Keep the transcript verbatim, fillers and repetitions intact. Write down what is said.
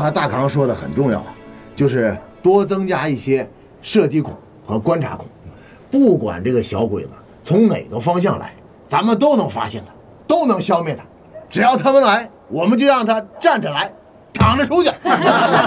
和大康说的很重要啊，就是多增加一些射击孔和观察孔，不管这个小鬼子从哪个方向来，咱们都能发现他，都能消灭他。只要他们来，我们就让他站着来，躺着出去。